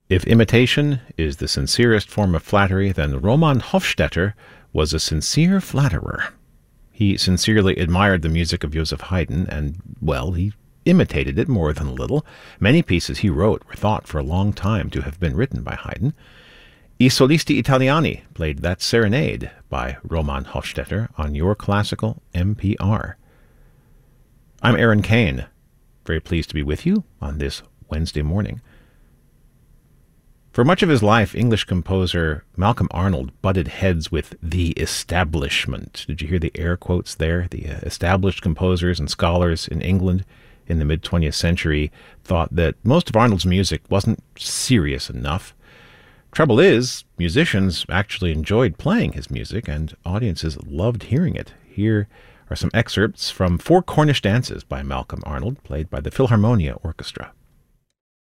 If imitation is the sincerest form of flattery, then Roman Hofstetter was a sincere flatterer. He sincerely admired the music of Joseph Haydn, and, well, he imitated it more than a little. Many pieces he wrote were thought for a long time to have been written by Haydn. I Solisti Italiani played that serenade by Roman Hofstetter on your classical NPR. I'm Aaron Kane, very pleased to be with you on this Wednesday morning. For much of his life, English composer Malcolm Arnold butted heads with the establishment. Did you hear the air quotes there? The established composers and scholars in England in the mid-20th century thought that most of Arnold's music wasn't serious enough. Trouble is, musicians actually enjoyed playing his music, and audiences loved hearing it. Here are some excerpts from Four Cornish Dances by Malcolm Arnold, played by the Philharmonia Orchestra.